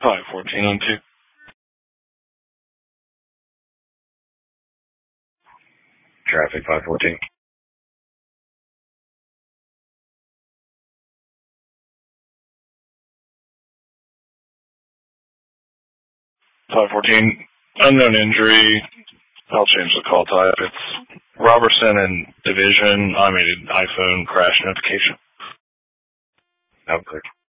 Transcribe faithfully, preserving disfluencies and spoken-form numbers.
five fourteen on two. Traffic five fourteen. five fourteen, unknown injury. I'll change the call type. It's Robertson and Division automated iPhone crash notification. I'm clear.